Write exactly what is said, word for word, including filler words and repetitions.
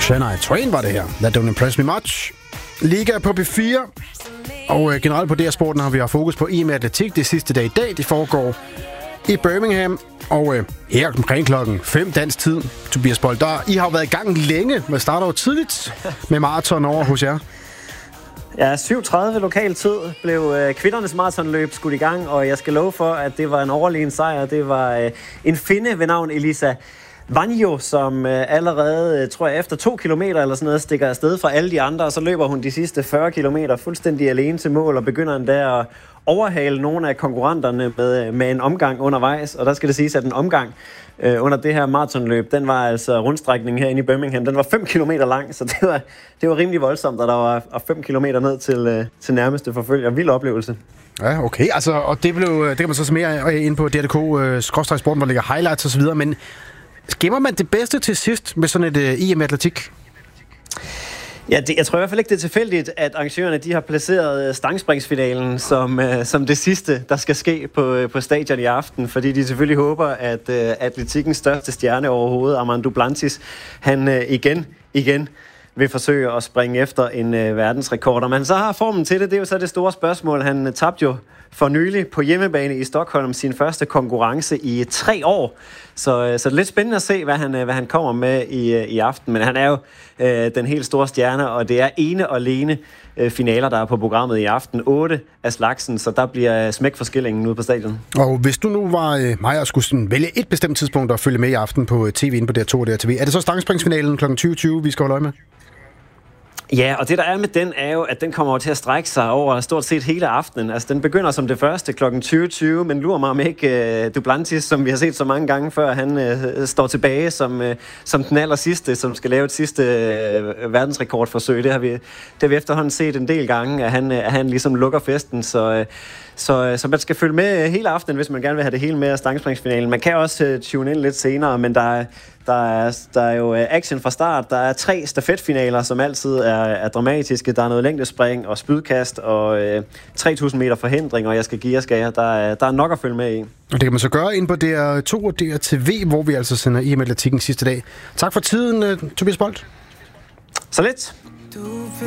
Shania Twain var det her. That don't impress me much. Liga på B fire. Og øh, generelt på D R Sporten har vi haft fokus på E M Atletik det sidste dag i dag. Det foregår i Birmingham. Og øh, her omkring klokken fem dansk tid. Tobias Bold, der I har jo været i gang længe. Man starter jo tidligt med maraton over hos jer. Ja, syv tredive lokal tid blev øh, kvindernes maratonløb skudt i gang, og jeg skal love for, at det var en overlegen sejr. Det var øh, en finde ved navn Elisa Vanjo, som øh, allerede, øh, tror jeg, efter to kilometer eller sådan noget, stikker afsted fra alle de andre, og så løber hun de sidste fyrre kilometer fuldstændig alene til mål, og begynder endda at overhale nogle af konkurrenterne med, med en omgang undervejs. Og der skal det siges, at en omgang øh, under det her maratonløb, den var altså rundstrækningen herinde i Birmingham, den var fem kilometer lang, så det var, det var rimelig voldsomt, og der var fem kilometer ned til, øh, til nærmeste forfølger. Vild oplevelse. Ja, okay. Altså, og det, blev, det kan man så se mere ind på D R punktum D K, øh, skråstreg sporten, hvor der ligger highlights og så videre, men gemmer man det bedste til sidst med sådan et øh, E M Atletik? Ja, det, jeg tror i hvert fald ikke, det er tilfældigt, at arrangørerne de har placeret stangspringsfinalen som, øh, som det sidste, der skal ske på, på stadion i aften, fordi de selvfølgelig håber, at øh, atletikkens største stjerne overhovedet, Armand Duplantis, han øh, igen, igen vil forsøge at springe efter en øh, verdensrekord. Om han så har formen til det, det er jo så det store spørgsmål. Han øh, tabte jo for nylig på hjemmebane i Stockholm sin første konkurrence i tre år. Så, øh, så det er lidt spændende at se, hvad han, øh, hvad han kommer med i, øh, i aften. Men han er jo øh, den helt store stjerne, og det er ene og alene øh, finaler, der er på programmet i aften. Otte af slagsen, så der bliver smæk for skillingen ude på stadion. Og hvis du nu var øh, mig og skulle sådan vælge et bestemt tidspunkt at følge med i aften på T V inde på D R to og D R T V, er det så stangspringsfinalen klokken tyve tyve, vi skal holde øje med? Ja, og det der er med den, er jo, at den kommer til at strække sig over stort set hele aftenen. Altså, den begynder som det første klokken tyve tyve, men lurer mig om ikke uh, Duplantis, som vi har set så mange gange før, han uh, står tilbage som, uh, som den aller sidste, som skal lave et sidste uh, verdensrekordforsøg. Det har, vi, det har vi efterhånden set en del gange, at han, uh, at han ligesom lukker festen, så... Uh, Så, så man skal følge med hele aftenen, hvis man gerne vil have det hele med af stangspringsfinalen. Man kan også uh, tune ind lidt senere, men der er, der er, der er jo action fra start. Der er tre stafetfinaler, som altid er, er dramatiske. Der er noget længdespring og spydkast og uh, tre tusind meter forhindring, og jeg skal give jer skal jeg. Der er, der er nok at følge med i. Og det kan man så gøre ind på D R to og D R T V, hvor vi altså sender E M Atletikken sidste dag. Tak for tiden, uh, Tobias Bold. Så lidt.